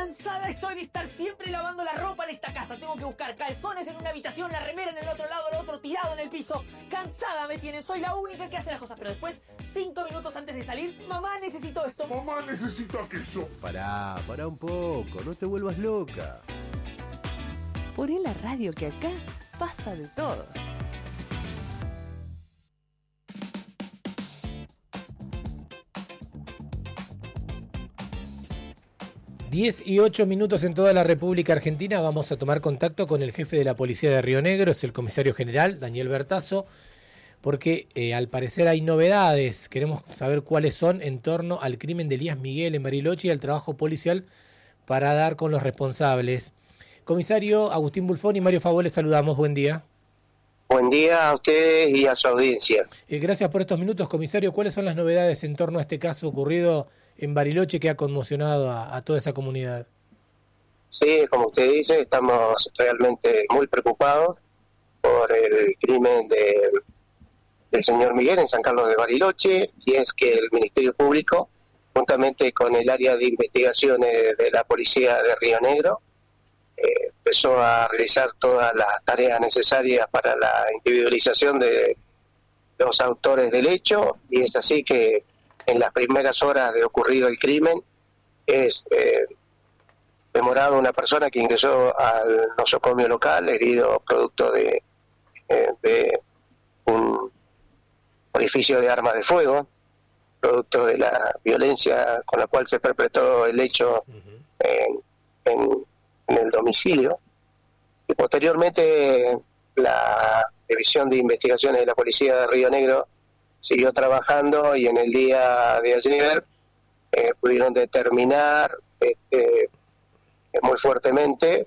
Cansada estoy de estar siempre lavando la ropa en esta casa. Tengo que buscar calzones en una habitación, la remera en el otro lado, el otro tirado en el piso. Cansada me tienen, soy la única que hace las cosas. Pero después, 5 minutos antes de salir, mamá, necesito esto. Mamá, necesito aquello. Pará un poco, no te vuelvas loca. Poné la radio que acá pasa de todo. Diez y 8 minutos en toda la República Argentina. Vamos a tomar contacto con el jefe de la policía de Río Negro, es el comisario general Daniel Bertazo, porque al parecer hay novedades. Queremos saber cuáles son en torno al crimen de Elías Miguel en Bariloche y al trabajo policial para dar con los responsables. Comisario Agustín Bulfón y Mario Favó, les saludamos. Buen día. Buen día a ustedes y a su audiencia. Gracias por estos minutos, comisario. ¿Cuáles son las novedades en torno a este caso ocurrido en Bariloche que ha conmocionado a toda esa comunidad? Sí, como usted dice, estamos realmente muy preocupados por el crimen del señor Miguel en San Carlos de Bariloche, y es que el Ministerio Público, juntamente con el área de investigaciones de la Policía de Río Negro, empezó a realizar todas las tareas necesarias para la individualización de los autores del hecho, y es así que en las primeras horas de ocurrido el crimen es demorado una persona que ingresó al nosocomio local herido producto de un orificio de arma de fuego, producto de la violencia con la cual se perpetró el hecho en el domicilio. Y posteriormente la División de Investigaciones de la Policía de Río Negro siguió trabajando, y en el día de ayer pudieron determinar muy fuertemente